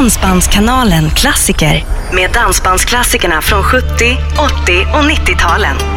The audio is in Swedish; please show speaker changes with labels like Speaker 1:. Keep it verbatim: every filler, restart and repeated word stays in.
Speaker 1: Dansbandskanalen Klassiker med dansbandsklassikerna från sjuttio, åttio och nittio-talen.